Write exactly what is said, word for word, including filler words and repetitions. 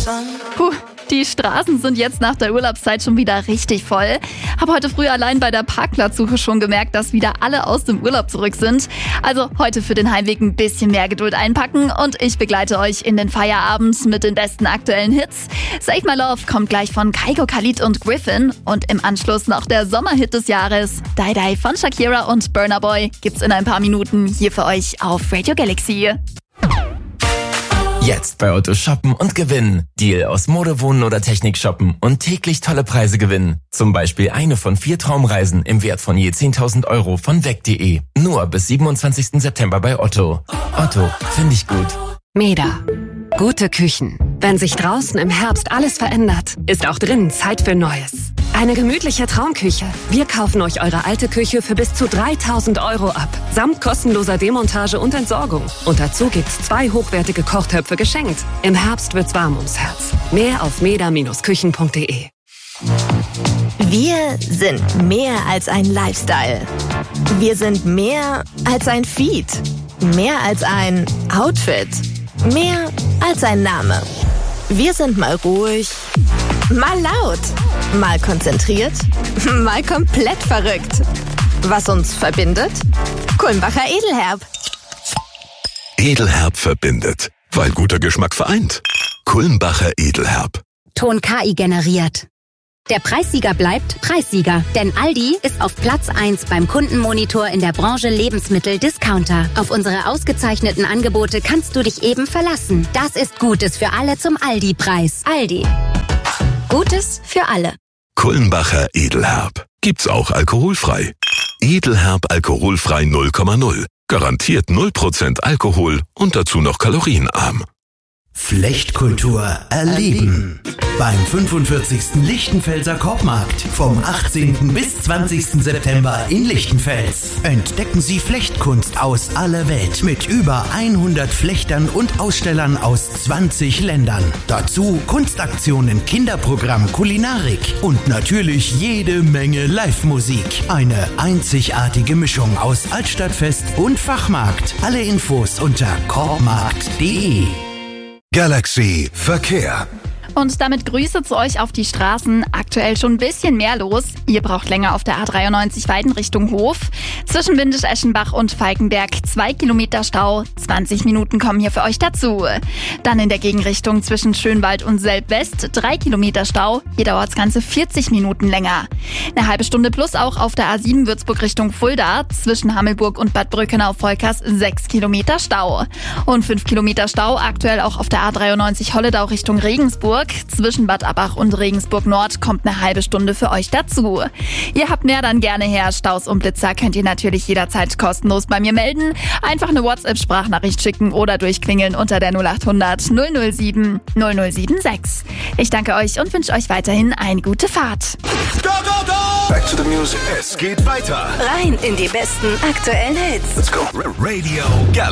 Puh, die Straßen sind jetzt nach der Urlaubszeit schon wieder richtig voll. Habe heute früh allein bei der Parkplatzsuche schon gemerkt, dass wieder alle aus dem Urlaub zurück sind. Also heute für den Heimweg ein bisschen mehr Geduld einpacken und ich begleite euch in den Feierabend mit den besten aktuellen Hits. Save My Love kommt gleich von Kygo, Khalid und Griffin und im Anschluss noch der Sommerhit des Jahres. Die Die von Shakira und Burna Boy gibt's in ein paar Minuten hier für euch auf Radio Galaxy. Jetzt bei Otto shoppen und gewinnen. Deal aus Mode, Wohnen oder Technik shoppen und täglich tolle Preise gewinnen. Zum Beispiel eine von vier Traumreisen im Wert von je zehntausend Euro von weg punkt de. Nur bis siebenundzwanzigsten September bei Otto. Otto, finde ich gut. Meda. Gute Küchen. Wenn sich draußen im Herbst alles verändert, ist auch drinnen Zeit für Neues. Eine gemütliche Traumküche. Wir kaufen euch eure alte Küche für bis zu dreitausend Euro ab. Samt kostenloser Demontage und Entsorgung. Und dazu gibt's zwei hochwertige Kochtöpfe geschenkt. Im Herbst wird's warm ums Herz. Mehr auf meda Bindestrich küchen punkt de. Wir sind mehr als ein Lifestyle. Wir sind mehr als ein Feed. Mehr als ein Outfit. Mehr als ein Name. Wir sind mal ruhig, mal laut, mal konzentriert, mal komplett verrückt. Was uns verbindet? Kulmbacher Edelherb. Edelherb verbindet, weil guter Geschmack vereint. Kulmbacher Edelherb. Ton K I generiert. Der Preissieger bleibt Preissieger, denn Aldi ist auf Platz eins beim Kundenmonitor in der Branche Lebensmittel-Discounter. Auf unsere ausgezeichneten Angebote kannst du dich eben verlassen. Das ist Gutes für alle zum Aldi-Preis. Aldi. Gutes für alle. Kulmbacher Edelherb. Gibt's auch alkoholfrei. Edelherb alkoholfrei null Komma null. Garantiert null Prozent Alkohol und dazu noch kalorienarm. Flechtkultur erleben. Beim fünfundvierzigsten Lichtenfelser Korbmarkt vom achtzehnten bis zwanzigsten September in Lichtenfels. Entdecken Sie Flechtkunst aus aller Welt mit über hundert Flechtern und Ausstellern aus zwanzig Ländern. Dazu Kunstaktionen, Kinderprogramm, Kulinarik und natürlich jede Menge Live-Musik. Eine einzigartige Mischung aus Altstadtfest und Fachmarkt. Alle Infos unter korbmarkt punkt de. Galaxy Verkehr. Und damit Grüße zu euch auf die Straßen. Aktuell schon ein bisschen mehr los. Ihr braucht länger auf der A dreiundneunzig Weiden Richtung Hof. Zwischen Windisch-Eschenbach und Falkenberg zwei Kilometer Stau. zwanzig Minuten kommen hier für euch dazu. Dann in der Gegenrichtung zwischen Schönwald und Selb-West drei Kilometer Stau. Hier dauert das Ganze vierzig Minuten länger. Eine halbe Stunde plus auch auf der A sieben Würzburg Richtung Fulda. Zwischen Hammelburg und Bad Brückenau-Volkers sechs Kilometer Stau. Und fünf Kilometer Stau aktuell auch auf der A dreiundneunzig Holledau Richtung Regensburg. Zwischen Bad Abbach und Regensburg Nord kommt eine halbe Stunde für euch dazu. Ihr habt mehr, dann gerne her. Staus und Blitzer könnt ihr natürlich jederzeit kostenlos bei mir melden. Einfach eine WhatsApp-Sprachnachricht schicken oder durchklingeln unter der null acht hundert null null sieben null null sieben sechs. Ich danke euch und wünsche euch weiterhin eine gute Fahrt. Go, go, go! Back to the music. Es geht weiter. Rein in die besten aktuellen Hits. Let's go. Radio Galaxy.